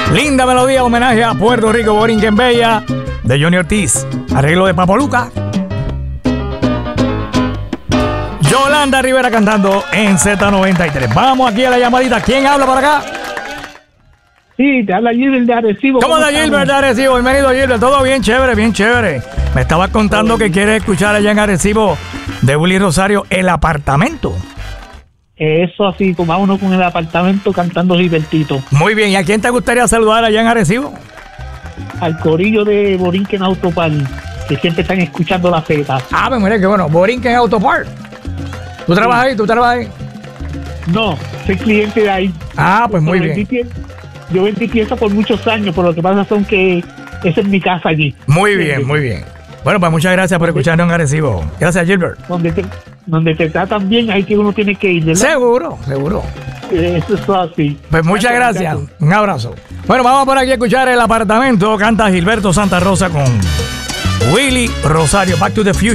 Linda melodía, homenaje a Puerto Rico, Borinquen Bella, de Johnny Ortiz. Arreglo de Papo Luca. Yolanda Rivera cantando en Z93. Vamos aquí a la llamadita. ¿Quién habla por acá? Sí, te habla Gilbert de Arecibo. ¿Cómo está Gilbert de Arecibo? Bienvenido, Gilbert. Todo bien chévere, bien chévere. Me estabas contando que quieres escuchar allá en Arecibo de Willy Rosario, El Apartamento. Eso así, como vámonos con El Apartamento cantando Gilbertito. Muy bien. ¿Y a quién te gustaría saludar allá en Arecibo? Al corillo de Borinquen Autopar, que siempre están escuchando la feta. Ah, pues mira, qué bueno. Borinquen Autopar. ¿Tú trabajas ahí? ¿Tú trabajas ahí? No, soy cliente de ahí. Ah, pues muy bien. Yo vendí piezas por muchos años, pero lo que pasa son que esa es mi casa allí. Muy bien, muy bien. Bueno, pues muchas gracias por escucharnos en Arecibo. Gracias, Gilbert. Donde te tratan bien, ahí que uno tiene que ir, ¿verdad? Seguro, seguro. Eso es así. Pues muchas gracias. Un abrazo. Bueno, vamos por aquí a escuchar El Apartamento. Canta Gilberto Santa Rosa con Willy Rosario. Back to the Future.